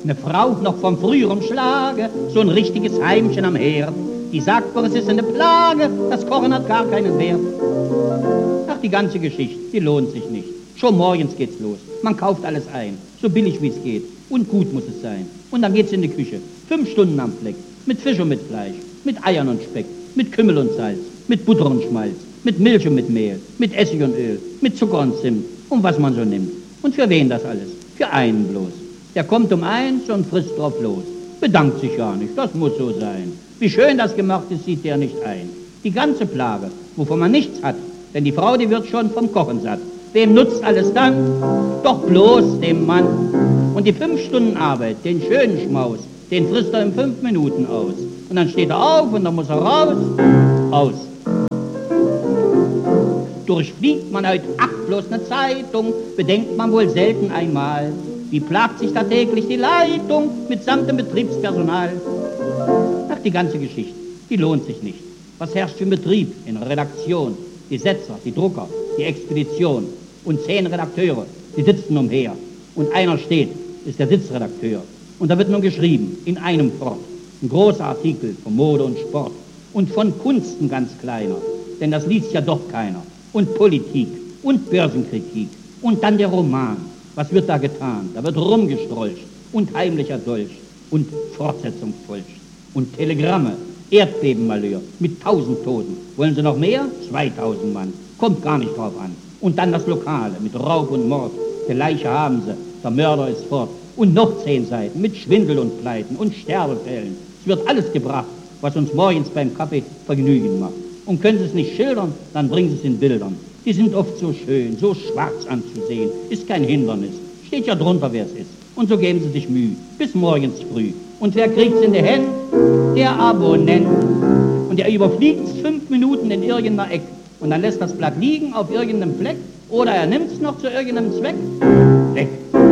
Ne Frau noch vom früheren Schlage, so ein richtiges Heimchen am Herd. Die sagt, es ist eine Plage, das Kochen hat gar keinen Wert. Ach, die ganze Geschichte, die lohnt sich nicht. Schon morgens geht's los. Man kauft alles ein, so billig wie es geht. Und gut muss es sein. Und dann geht's in die Küche. 5 Stunden am Fleck. Mit Fisch und mit Fleisch. Mit Eiern und Speck. Mit Kümmel und Salz. Mit Butter und Schmalz. Mit Milch und mit Mehl. Mit Essig und Öl. Mit Zucker und Zimt. Und was man so nimmt. Und für wen das alles? Für einen bloß. Der kommt um 1 und frisst drauf los. Bedankt sich ja nicht, das muss so sein. Wie schön das gemacht ist, sieht der nicht ein. Die ganze Plage, wovon man nichts hat. Denn die Frau, die wird schon vom Kochen satt. Wem nutzt alles dann? Doch bloß dem Mann. Und die 5 Stunden Arbeit, den schönen Schmaus, den frisst er in 5 Minuten aus. Und dann steht er auf und dann muss er raus. Aus. Durchfliegt man heute, ach, bloß eine Zeitung, bedenkt man wohl selten einmal. Wie plagt sich da täglich die Leitung mitsamt dem Betriebspersonal? Ach, die ganze Geschichte, die lohnt sich nicht. Was herrscht für ein Betrieb in der Redaktion? Die Setzer, die Drucker, die Expedition und 10 Redakteure, die sitzen umher. Und einer steht, ist der Sitzredakteur. Und da wird nun geschrieben, in einem fort, ein großer Artikel von Mode und Sport und von Kunst ein ganz kleiner, denn das liest ja doch keiner. Und Politik und Börsenkritik und dann der Roman. Was wird da getan? Da wird rumgestrolcht und heimlicher Dolch und Fortsetzungsfolsch und Telegramme, Erdbebenmalheur mit 1000 Toten. Wollen Sie noch mehr? 2000 Mann. Kommt gar nicht drauf an. Und dann das Lokale mit Raub und Mord. Die Leiche haben sie, der Mörder ist fort. Und noch 10 Seiten mit Schwindel und Pleiten und Sterbefällen. Es wird alles gebracht, was uns morgens beim Kaffee Vergnügen macht. Und können Sie es nicht schildern, dann bringen Sie es in Bildern. Die sind oft so schön, so schwarz anzusehen, ist kein Hindernis. Steht ja drunter, wer es ist. Und so geben Sie sich Mühe, bis morgens früh. Und wer kriegt's in die Hände? Der Abonnent. Und der überfliegt's 5 Minuten in irgendeiner Ecke. Und dann lässt das Blatt liegen auf irgendeinem Fleck. Oder er nimmt's noch zu irgendeinem Zweck. Weg.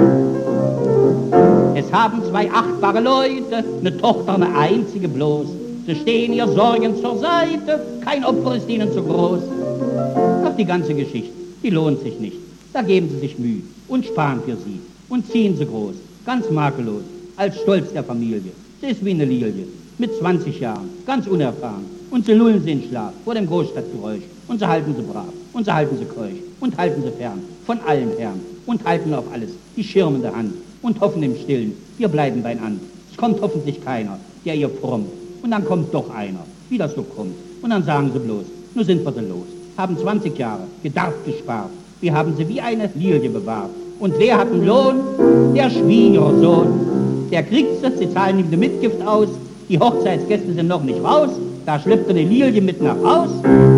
Es haben 2 achtbare Leute, eine Tochter, eine einzige bloß. Sie stehen ihr Sorgen zur Seite, kein Opfer ist ihnen zu groß. Ach, die ganze Geschichte, die lohnt sich nicht. Da geben Sie sich Mühe und sparen für sie und ziehen sie groß, ganz makellos, als Stolz der Familie. Sie ist wie eine Lilie, mit 20 Jahren, ganz unerfahren. Und sie lullen sie in Schlaf vor dem Großstadtgeräusch. Und sie halten sie brav, und sie halten sie keusch, und halten sie fern von allen Herren. Und halten auf alles die schirmende Hand und hoffen im Stillen, wir bleiben beieinander. Es kommt hoffentlich keiner, der ihr frommt. Und dann kommt doch einer, wie das so kommt. Und dann sagen sie bloß, nun sind wir sie los. Haben 20 Jahre gedarft gespart. Wir haben sie wie eine Lilie bewahrt. Und wer hat einen Lohn? Der Schwiegersohn. Der kriegt sie zahlen ihm die Mitgift aus. Die Hochzeitsgäste sind noch nicht raus. Da schlüpft eine Lilie mit nach Haus.